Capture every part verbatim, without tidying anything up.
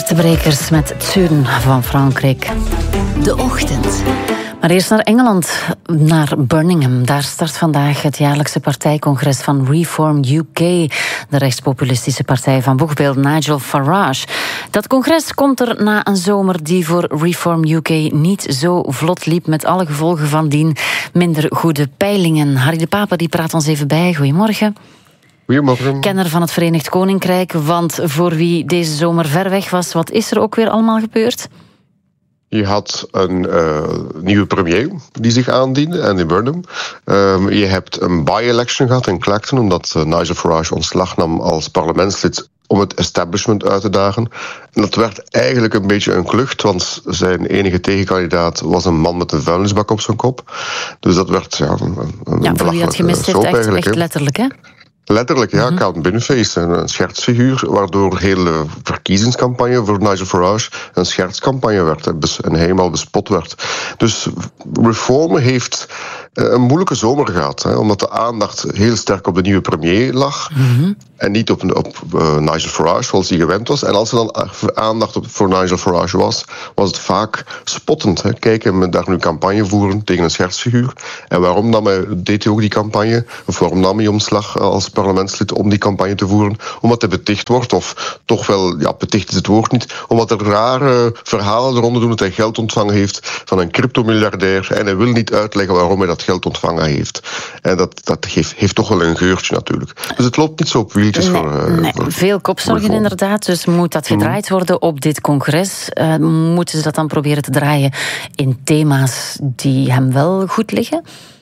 Kaartenbrekers met Zuiden van Frankrijk. De Ochtend. Maar eerst naar Engeland, naar Birmingham. Daar start vandaag het jaarlijkse partijcongres van Reform U K, de rechtspopulistische partij van boegbeeld Nigel Farage. Dat congres komt er na een zomer die voor Reform U K niet zo vlot liep, met alle gevolgen van dien. Minder goede peilingen. Harry de Pape die praat ons even bij. Goedemorgen. Goedemorgen. Kenner van het Verenigd Koninkrijk, want voor wie deze zomer ver weg was, wat is er ook weer allemaal gebeurd? Je had een uh, nieuwe premier die zich aandiende, en in Burnham. Um, je hebt een by-election gehad in Clacton, omdat uh, Nigel Farage ontslag nam als parlementslid om het establishment uit te dagen. En dat werd eigenlijk een beetje een klucht, want zijn enige tegenkandidaat was een man met een vuilnisbak op zijn kop. Dus dat werd ja, een, een ja, voor wie dat gemist heeft, echt, echt letterlijk, hè? Letterlijk, ja. Mm-hmm. Count Boniface, een schertsfiguur, waardoor de hele verkiezingscampagne voor Nigel Farage een schertscampagne werd en helemaal bespot werd. Dus Reform heeft een moeilijke zomer gehad, hè, omdat de aandacht heel sterk op de nieuwe premier lag. Mm-hmm. En niet op, op uh, Nigel Farage, zoals hij gewend was. En als er dan aandacht op, voor Nigel Farage was, was het vaak spottend. Hè. Kijk, hem daar nu campagne voeren tegen een schertsfiguur. En waarom nam hij, deed hij ook die campagne? Of waarom nam hij omslag als parlementslid om die campagne te voeren? Omdat hij beticht wordt, of toch wel, ja, beticht is het woord niet, omdat er rare verhalen eronder doen dat hij geld ontvangen heeft van een cryptomiljardair. En hij wil niet uitleggen waarom hij dat geld ontvangen heeft. En dat, dat heeft, heeft toch wel een geurtje natuurlijk. Dus het loopt niet zo op wieltjes. Nee, voor, uh, nee. voor Veel kopzorgen inderdaad, dus moet dat gedraaid worden op dit congres? Uh, moeten ze dat dan proberen te draaien in thema's die hem wel goed liggen?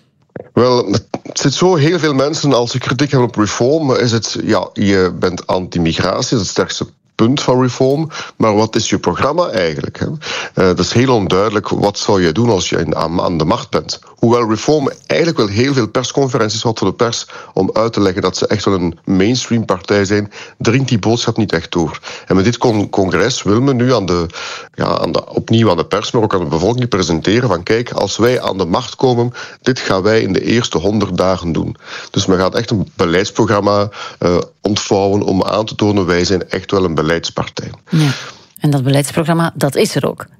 Wel, het zit zo heel veel mensen, als ze kritiek hebben op Reform, is het, ja, je bent anti-migratie, dat is het sterkste punt van Reform, maar wat is je programma eigenlijk? Hè? Uh, dat is heel onduidelijk. Wat zou je doen als je in, aan, aan de macht bent? Hoewel Reform eigenlijk wel heel veel persconferenties had voor de pers om uit te leggen dat ze echt wel een mainstream partij zijn, dringt die boodschap niet echt door. En met dit con- congres wil men nu aan de, ja, aan de, opnieuw aan de pers, maar ook aan de bevolking presenteren van kijk, als wij aan de macht komen, dit gaan wij in de eerste honderd dagen doen. Dus men gaat echt een beleidsprogramma uh, ontvouwen om aan te tonen wij zijn echt wel een beleidspartij. Ja. En dat beleidsprogramma, dat is er ook.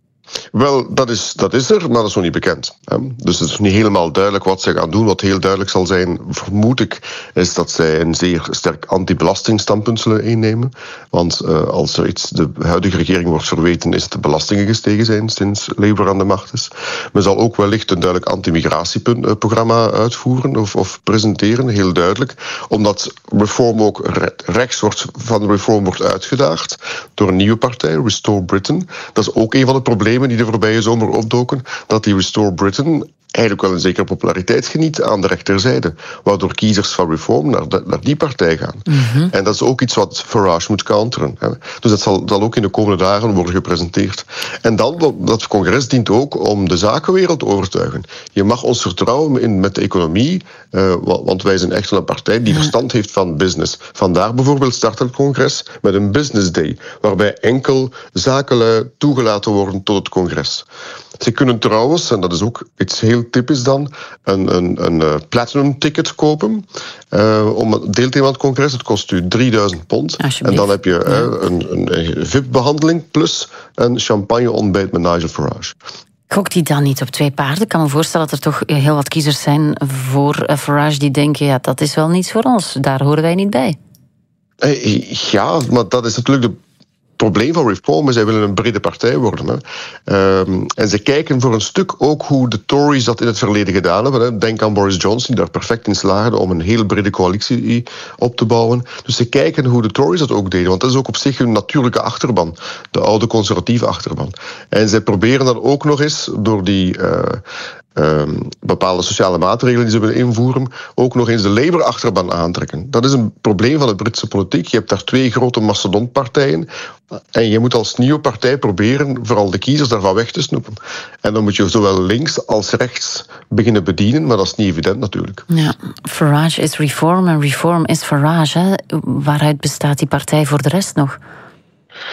Wel, dat is, dat is er, maar dat is nog niet bekend. Hè. Dus het is niet helemaal duidelijk wat ze gaan doen. Wat heel duidelijk zal zijn, vermoed ik, is dat zij een zeer sterk anti-belastingstandpunt zullen innemen. Want uh, als er iets de huidige regering wordt verweten, is het de belastingen gestegen zijn sinds Labour aan de macht is. Men zal ook wellicht een duidelijk anti-migratieprogramma uitvoeren of, of presenteren, heel duidelijk. Omdat Reform ook rechts wordt, van Reform wordt uitgedaagd door een nieuwe partij, Restore Britain. Dat is ook een van de problemen die de voorbije zomer opdoken, dat die Restore Britain eigenlijk wel een zekere populariteit geniet aan de rechterzijde, waardoor kiezers van Reform naar, de, naar die partij gaan. Mm-hmm. En dat is ook iets wat Farage moet counteren. Hè. Dus dat zal, zal ook in de komende dagen worden gepresenteerd. En dan, dat congres dient ook om de zakenwereld te overtuigen. Je mag ons vertrouwen in, met de economie, uh, want wij zijn echt een partij die verstand heeft van business. Vandaar bijvoorbeeld start het congres met een business day, waarbij enkel zaken toegelaten worden tot het congres. Ze kunnen trouwens, en dat is ook iets heel typisch dan, een, een, een uh, platinum ticket kopen uh, om deel te nemen aan het congres. Het kost u drieduizend pond. En dan heb je uh, ja. een, een V I P-behandeling plus een champagne-ontbijt met Nigel Farage. Gokt hij dan niet op twee paarden? Ik kan me voorstellen dat er toch heel wat kiezers zijn voor Farage die denken, ja, dat is wel niets voor ons. Daar horen wij niet bij. Ja, maar dat is natuurlijk de Het probleem van Reform is, zij willen een brede partij worden. Hè. Um, en ze kijken voor een stuk ook hoe de Tories dat in het verleden gedaan hebben. Hè. Denk aan Boris Johnson, die daar perfect in slaagde om een heel brede coalitie op te bouwen. Dus ze kijken hoe de Tories dat ook deden, want dat is ook op zich hun natuurlijke achterban, de oude conservatieve achterban. En zij proberen dat ook nog eens door die Uh, Um, bepaalde sociale maatregelen die ze willen invoeren, ook nog eens de Labour-achterban aantrekken. Dat is een probleem van de Britse politiek. Je hebt daar twee grote mastodontpartijen en je moet als nieuwe partij proberen vooral de kiezers daarvan weg te snoepen. En dan moet je zowel links als rechts beginnen bedienen, maar dat is niet evident natuurlijk. Ja, Farage is Reform en Reform is Farage. Hè? Waaruit bestaat die partij voor de rest nog?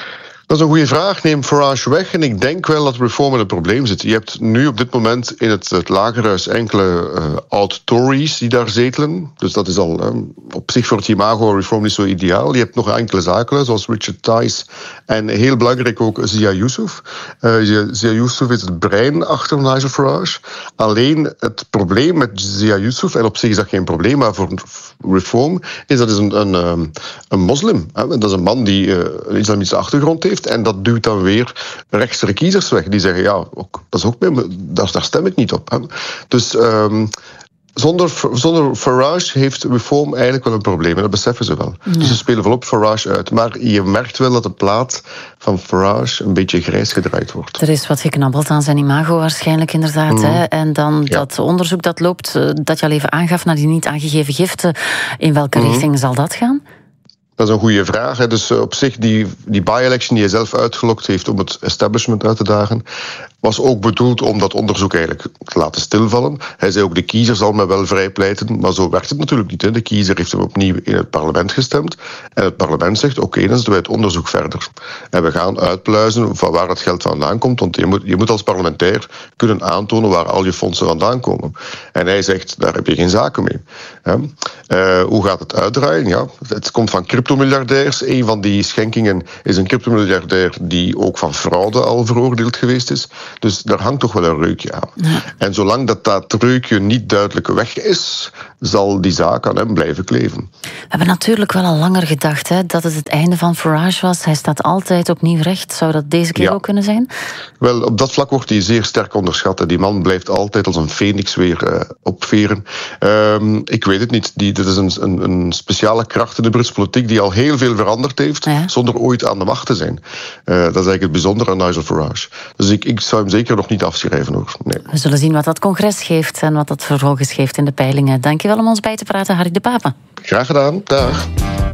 Dat is een goede vraag. Neem Farage weg en ik denk wel dat Reform in het probleem zit. Je hebt nu op dit moment in het, het Lagerhuis enkele uh, oud-Tories die daar zetelen. Dus dat is al um, op zich voor het imago Reform niet zo ideaal. Je hebt nog enkele zaken zoals Richard Tice en heel belangrijk ook Zia Yousaf. Uh, Zia Yousaf is het brein achter Nigel Farage. Alleen het probleem met Zia Yousaf, en op zich is dat geen probleem, maar voor Reform is dat is een, een, een, een moslim. Hè? Dat is een man die uh, een islamitische achtergrond heeft. En dat duwt dan weer rechtse kiezers weg. Die zeggen, ja, ook, dat is ook bij me, daar, daar stem ik niet op. Hè. Dus um, zonder, zonder Farage heeft Reform eigenlijk wel een probleem. En dat beseffen ze wel. Ja. Dus ze spelen volop Farage uit. Maar je merkt wel dat de plaat van Farage een beetje grijs gedraaid wordt. Er is wat geknabbeld aan zijn imago waarschijnlijk inderdaad. Mm. Hè. En dan ja. dat onderzoek dat loopt, dat je al even aangaf naar die niet aangegeven giften. In welke mm. richting zal dat gaan? Dat is een goede vraag. Hè. Dus op zich, die, die by-election die hij zelf uitgelokt heeft om het establishment uit te dagen, was ook bedoeld om dat onderzoek eigenlijk te laten stilvallen. Hij zei ook, de kiezer zal mij wel vrijpleiten, maar zo werkt het natuurlijk niet. Hè. De kiezer heeft hem opnieuw in het parlement gestemd. En het parlement zegt, oké, okay, dan zetten wij het onderzoek verder. En we gaan uitpluizen van waar het geld vandaan komt, want je moet, je moet als parlementair kunnen aantonen waar al je fondsen vandaan komen. En hij zegt, daar heb je geen zaken mee. Hè. Uh, hoe gaat het uitdraaien? Ja, het komt van cryptomiljardairs. Een van die schenkingen is een cryptomiljardair die ook van fraude al veroordeeld geweest is. Dus daar hangt toch wel een reukje aan. Ja. En zolang dat, dat reukje niet duidelijk weg is, zal die zaak aan hem blijven kleven. We hebben natuurlijk wel al langer gedacht hè, dat het het einde van Farage was. Hij staat altijd opnieuw recht. Zou dat deze keer ja. ook kunnen zijn? Wel, op dat vlak wordt hij zeer sterk onderschat. Die man blijft altijd als een feniks weer uh, opveren. Um, ik weet het niet. Die, dit is een, een, een speciale kracht in de Britse politiek die al heel veel veranderd heeft, ja. zonder ooit aan de macht te zijn. Uh, dat is eigenlijk het bijzondere aan Nigel Farage. Dus ik, ik zou hem zeker nog niet afschrijven, hoor. Nee. We zullen zien wat dat congres geeft en wat dat vervolgens geeft in de peilingen. Dankjewel om ons bij te praten, Harry de Pape. Graag gedaan. Dag.